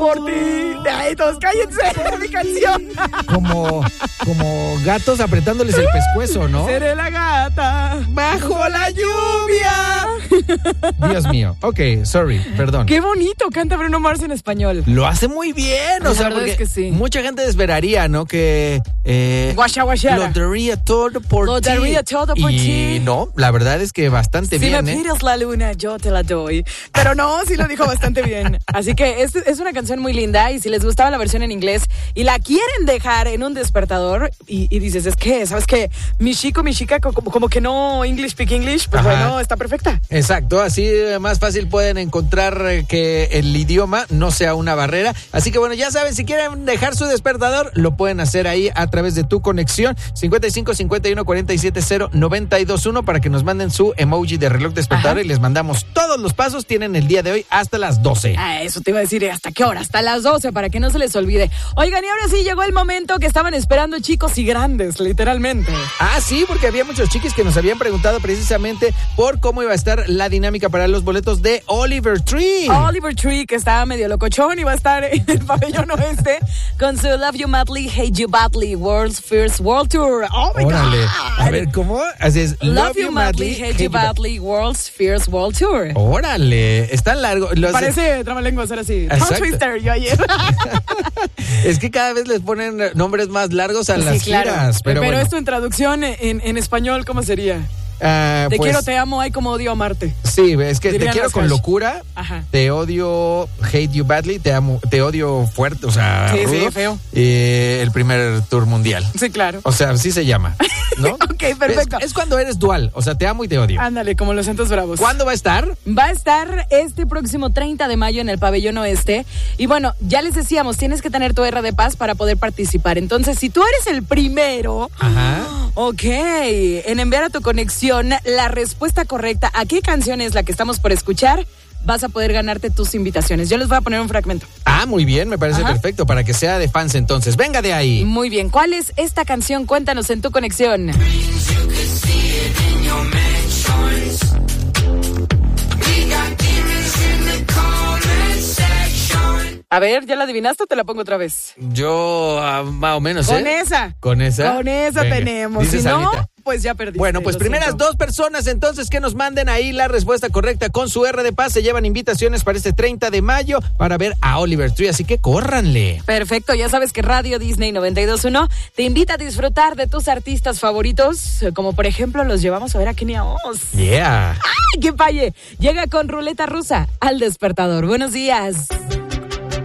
por ti. Ay, todos cállense, mi canción. Como gatos apretándoles el pescuezo, ¿no? Seré la gata bajo la lluvia. Dios mío. Ok, sorry, perdón. Qué bonito canta Bruno Mars en español. Lo hace muy bien, o sea, verdad porque es que sí. mucha gente esperaría, ¿no? Que Guasha, guashara. lo daría todo por Lo ti. daría todo por ti. Y no, la verdad es que bastante Si bien, me pides la luna, yo te la doy. Pero no, sí lo dijo bastante bien. Así que es una canción muy linda y si les gustaba la versión en inglés y la quieren dejar en un despertador y dices, es que, ¿sabes qué? Mi chica, como que no English speak English, pues Ajá. bueno, está perfecta. Exacto, así más fácil pueden encontrar que el idioma no sea una barrera. Así que bueno, ya saben, si quieren dejar su despertador, lo pueden hacer ahí a través de tu conexión 55 51 47 0 921 para que nos manden su emoji de reloj despertador. Ajá. Y les mandamos todos los pasos. Tienen el día de hoy hasta las 12. Ah, eso te iba a decir, ¿hasta qué hora? Hasta las 12, para que no se les olvide. Oigan, y ahora sí llegó el momento que estaban esperando chicos y grandes, literalmente. Ah, sí, porque había muchos chiquis que nos habían preguntado precisamente por cómo iba a estar la dinámica para los boletos de Oliver Tree. Oliver Tree, que estaba medio locochón, iba a estar en el pabellón oeste con su Love You Madly, Hate You Badly, World's First World Tour. ¡Oh, my Órale. God! A ver, ¿cómo? Así es. Love You Madly, Hate You Badly, World's First World Tour. Órale, está largo. Parece trabalengua hacer así. Tongue Twister, yo ayer. Es que cada vez les ponen nombres más largos a las giras. Pero bueno. Esto en traducción en español, ¿cómo sería? Te quiero, te amo, hay como odio amarte. Sí, es que Dirían te quiero con locura. Ajá. Te odio, hate you badly, te amo, te odio fuerte, o sea, sí, rudo. Sí, feo. El primer tour mundial. Sí, claro. O sea, así se llama, ¿no? Ok, perfecto. Es cuando eres dual, o sea, te amo y te odio. Ándale, como los Santos Bravos. ¿Cuándo va a estar? Va a estar este próximo 30 de mayo en el Pabellón Oeste. Y bueno, ya les decíamos, tienes que tener tu R de Paz para poder participar. Entonces, si tú eres el primero, ok, en enviar a tu conexión la respuesta correcta a qué canción es la que estamos por escuchar, vas a poder ganarte tus invitaciones. Yo les voy a poner un fragmento. Ah, muy bien, me parece perfecto, para que sea de fans entonces. Venga de ahí. Muy bien, ¿cuál es esta canción? Cuéntanos en tu conexión. A ver, ¿ya la adivinaste o te la pongo otra vez? Yo, más o menos, Con esa. Con esa. Con esa Venga. tenemos. Dice Si no, Sarita. pues ya perdiste. Bueno, pues primeras dos personas entonces que nos manden ahí la respuesta correcta con su R de Paz se llevan invitaciones para este 30 de mayo para ver a Oliver Tree, así que córranle. Perfecto, ya sabes que Radio Disney 92.1 te invita a disfrutar de tus artistas favoritos, como por ejemplo los llevamos a ver a Kenia Oz. Yeah. ¡Ay, qué paye! Llega con ruleta rusa al despertador. Buenos días.